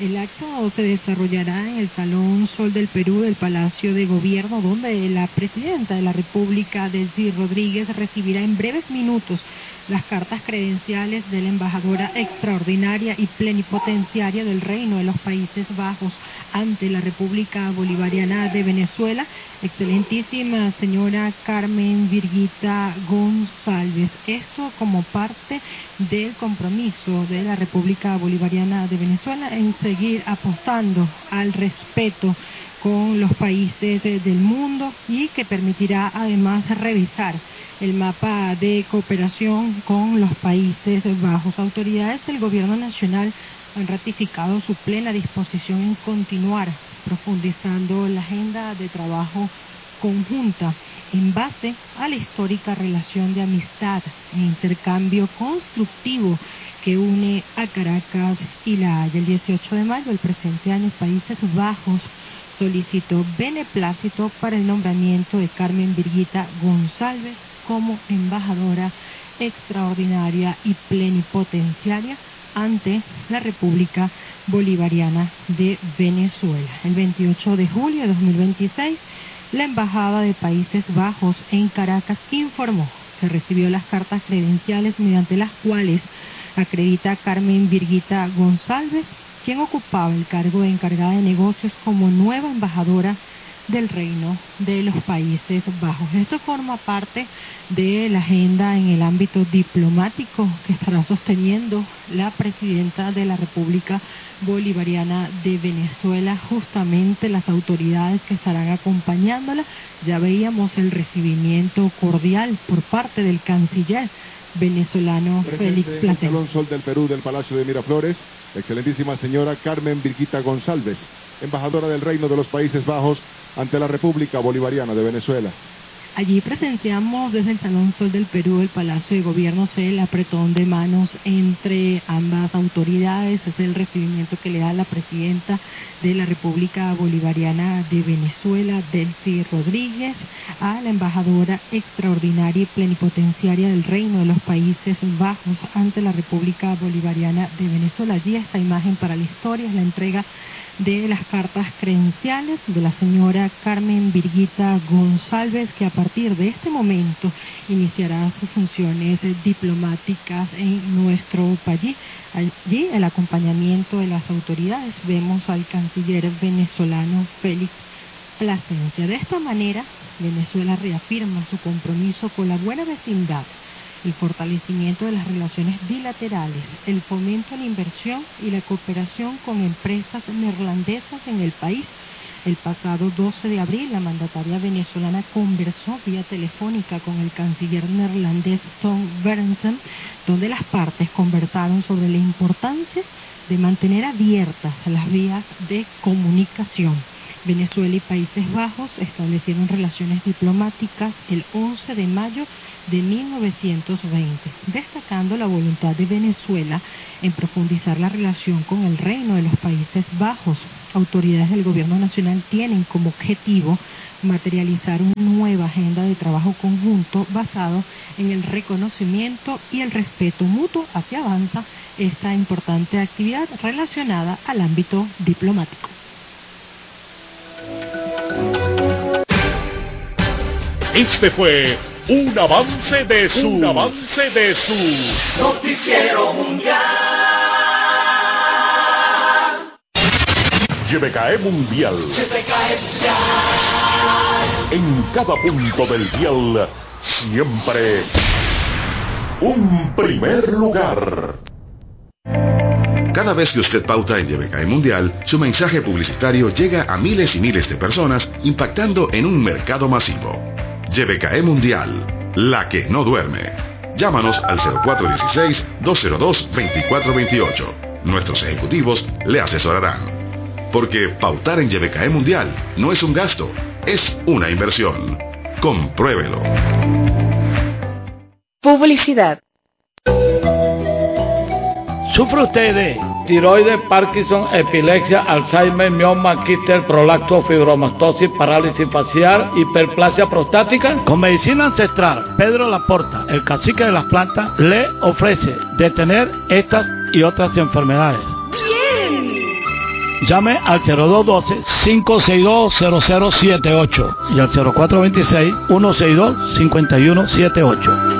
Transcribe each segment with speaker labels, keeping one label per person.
Speaker 1: El acto se desarrollará en el Salón Sol del Perú del Palacio de Gobierno, donde la presidenta de la República, Delcy Rodríguez, recibirá en breves minutos las cartas credenciales de la embajadora extraordinaria y plenipotenciaria del Reino de los Países Bajos ante la República Bolivariana de Venezuela, excelentísima señora Carmen Birgitta González. Esto como parte del compromiso de la República Bolivariana de Venezuela en seguir apostando al respeto con los países del mundo y que permitirá además revisar el mapa de cooperación con los Países Bajos. Autoridades del Gobierno Nacional han ratificado su plena disposición en continuar profundizando la agenda de trabajo conjunta en base a la histórica relación de amistad e intercambio constructivo que une a Caracas y La Haya. El 18 de mayo del presente año, Países Bajos solicitó beneplácito para el nombramiento de Carmen Birgitta González como embajadora extraordinaria y plenipotenciaria ante la República Bolivariana de Venezuela. El 28 de julio de 2026, la Embajada de Países Bajos en Caracas informó que recibió las cartas credenciales mediante las cuales acredita a Carmen Birgitta González, quien ocupaba el cargo de encargada de negocios como nueva embajadora del Reino de los Países Bajos. Esto forma parte de la agenda en el ámbito diplomático que estará sosteniendo la presidenta de la República Bolivariana de Venezuela, justamente las autoridades que estarán acompañándola. Ya veíamos el recibimiento cordial por parte del canciller venezolano Félix Plasencia.
Speaker 2: En el Salón Sol del Perú del Palacio de Miraflores, excelentísima señora Carmen Birgitta González, embajadora del Reino de los Países Bajos ante la República Bolivariana de Venezuela.
Speaker 1: Allí presenciamos desde el Salón Sol del Perú, el Palacio de Gobierno, el apretón de manos entre ambas autoridades. Es el recibimiento que le da la presidenta de la República Bolivariana de Venezuela, Delcy Rodríguez, a la embajadora extraordinaria y plenipotenciaria del Reino de los Países Bajos ante la República Bolivariana de Venezuela. Allí esta imagen para la historia es la entrega de las cartas credenciales de la señora Carmen Birgitta González, que a partir de este momento iniciará sus funciones diplomáticas en nuestro país. Allí el acompañamiento de las autoridades, vemos al canciller venezolano Félix Plasencia. De esta manera, Venezuela reafirma su compromiso con la buena vecindad, el fortalecimiento de las relaciones bilaterales, el fomento a la inversión y la cooperación con empresas neerlandesas en el país. El pasado 12 de abril, la mandataria venezolana conversó vía telefónica con el canciller neerlandés Tom Berendsen, donde las partes conversaron sobre la importancia de mantener abiertas las vías de comunicación. Venezuela y Países Bajos establecieron relaciones diplomáticas el 11 de mayo de 1920, destacando la voluntad de Venezuela en profundizar la relación con el Reino de los Países Bajos. Autoridades del Gobierno Nacional tienen como objetivo materializar una nueva agenda de trabajo conjunto basado en el reconocimiento y el respeto mutuo. Hacia avanza esta importante actividad relacionada al ámbito diplomático.
Speaker 3: Este fue un avance de su
Speaker 4: Noticiero Mundial.
Speaker 3: YBKE Mundial. En cada punto del dial, siempre un primer lugar.
Speaker 5: Cada vez que usted pauta en YBKE Mundial, su mensaje publicitario llega a miles y miles de personas, impactando en un mercado masivo. YBKE Mundial, la que no duerme. Llámanos al 0416-202-2428. Nuestros ejecutivos le asesorarán. Porque pautar en YBKE Mundial no es un gasto, es una inversión. Compruébelo.
Speaker 6: Publicidad.
Speaker 7: ¿Sufre usted de tiroides, Parkinson, epilepsia, Alzheimer, mioma, quistes, prolapso, fibromastosis, parálisis facial, hiperplasia prostática? Con medicina ancestral, Pedro Laporta, el cacique de las plantas, le ofrece detener estas y otras enfermedades.
Speaker 4: ¡Bien!
Speaker 7: Llame al 0212-562-0078 y al 0426-162-5178.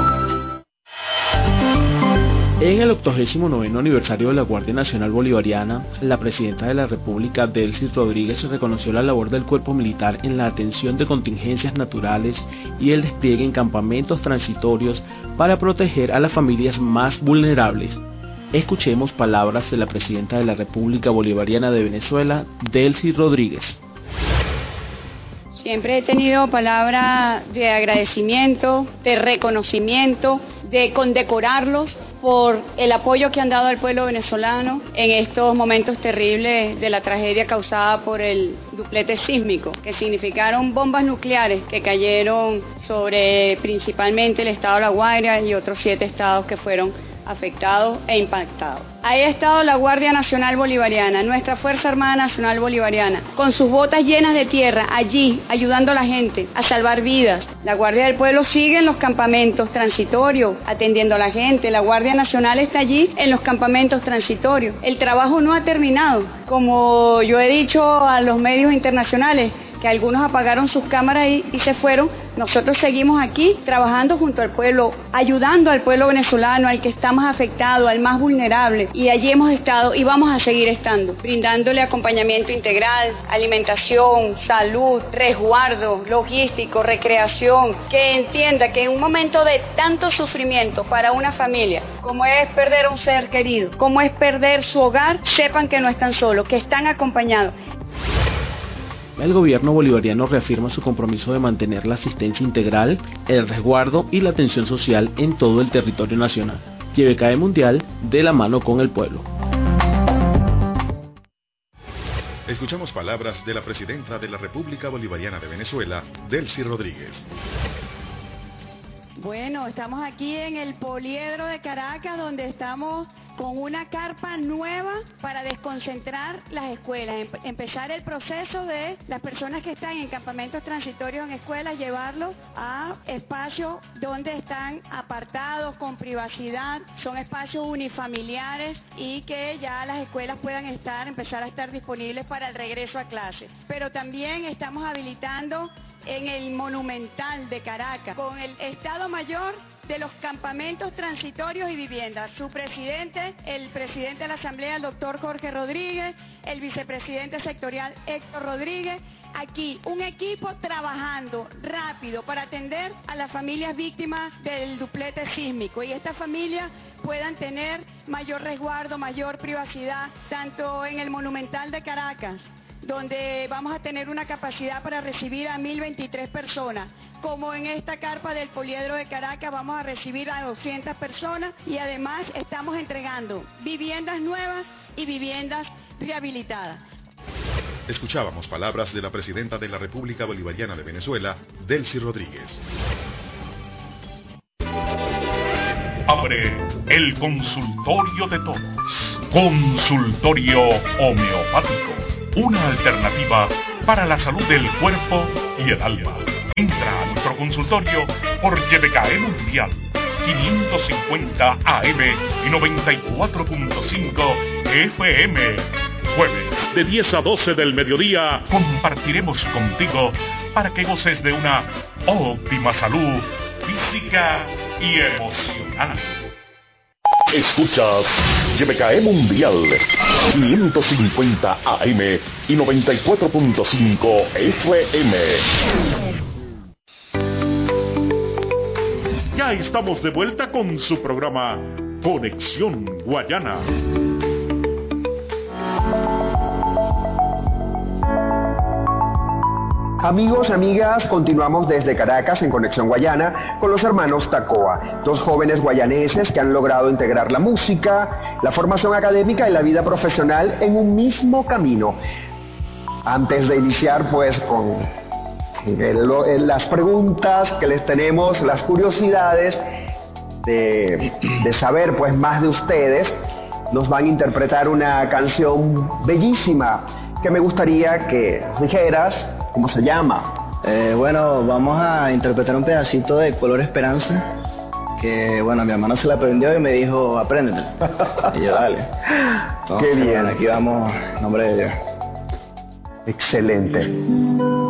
Speaker 4: En el 89º aniversario de la Guardia Nacional Bolivariana, la Presidenta de la República, Delcy Rodríguez, reconoció la labor del cuerpo militar en la atención de contingencias naturales y el despliegue en campamentos transitorios para proteger a las familias más vulnerables. Escuchemos palabras de la Presidenta de la República Bolivariana de Venezuela, Delcy Rodríguez.
Speaker 6: Siempre he tenido palabras de agradecimiento, de reconocimiento, de condecorarlos por el apoyo que han dado al pueblo venezolano en estos momentos terribles de la tragedia causada por el duplete sísmico, que significaron bombas nucleares que cayeron sobre principalmente el estado de La Guaira y otros 7 estados que fueron afectados e impactados. Ahí ha estado la Guardia Nacional Bolivariana, nuestra Fuerza Armada Nacional Bolivariana, con sus botas llenas de tierra, allí, ayudando a la gente a salvar vidas. La Guardia del Pueblo sigue en los campamentos transitorios, atendiendo a la gente. La Guardia Nacional está allí en los campamentos transitorios. El trabajo no ha terminado. Como yo he dicho a los medios internacionales, que algunos apagaron sus cámaras y se fueron, nosotros seguimos aquí trabajando junto al pueblo, ayudando al pueblo venezolano, al que está más afectado, al más vulnerable, y allí hemos estado y vamos a seguir estando, brindándole acompañamiento integral, alimentación, salud, resguardo, logístico, recreación, que entienda que en un momento de tanto sufrimiento para una familia, como es perder a un ser querido, como es perder su hogar, sepan que no están solos, que están acompañados.
Speaker 4: El gobierno bolivariano reafirma su compromiso de mantener la asistencia integral, el resguardo y la atención social en todo el territorio nacional. YBKE Mundial, de la mano con el pueblo.
Speaker 5: Escuchamos palabras de la Presidenta de la República Bolivariana de Venezuela, Delcy Rodríguez.
Speaker 6: Bueno, estamos aquí en el Poliedro de Caracas, donde estamos con una carpa nueva para desconcentrar las escuelas, empezar el proceso de las personas que están en campamentos transitorios en escuelas, llevarlos a espacios donde están apartados, con privacidad, son espacios unifamiliares y que ya las escuelas puedan empezar a estar disponibles para el regreso a clase. Pero también estamos habilitando en el Monumental de Caracas, con el Estado Mayor de los campamentos transitorios y viviendas. Su presidente, el presidente de la Asamblea, el doctor Jorge Rodríguez, el vicepresidente sectorial Héctor Rodríguez. Aquí un equipo trabajando rápido para atender a las familias víctimas del duplete sísmico y estas familias puedan tener mayor resguardo, mayor privacidad, tanto en el Monumental de Caracas, donde vamos a tener una capacidad para recibir a 1.023 personas, como en esta carpa del Poliedro de Caracas vamos a recibir a 200 personas y además estamos entregando viviendas nuevas y viviendas rehabilitadas.
Speaker 5: Escuchábamos palabras de la Presidenta de la República Bolivariana de Venezuela, Delcy Rodríguez.
Speaker 3: Abre el consultorio de todos. Consultorio homeopático. Una alternativa para la salud del cuerpo y el alma. Entra a nuestro consultorio por YBKE Mundial, 550 AM y 94.5 FM. Jueves de 10 a 12 del mediodía compartiremos contigo para que goces de una óptima salud física y emocional.
Speaker 5: Escuchas YBKE Mundial, 550 AM y 94.5 FM.
Speaker 3: Ya estamos de vuelta con su programa Conexión Guayana.
Speaker 8: Amigos, amigas, continuamos desde Caracas en Conexión Guayana con los hermanos Tacoa, dos jóvenes guayaneses que han logrado integrar la música, la formación académica y la vida profesional en un mismo camino. Antes de iniciar pues con las preguntas que les tenemos, las curiosidades de saber pues más de ustedes, nos van a interpretar una canción bellísima que me gustaría que dijeras. ¿Cómo se llama?
Speaker 9: Bueno, vamos a interpretar un pedacito de Color Esperanza. que bueno, a mi hermano se la aprendió y me dijo, apréndete. Y yo, dale.
Speaker 8: Qué bien.
Speaker 9: Aquí vamos, en nombre de Dios.
Speaker 8: Excelente.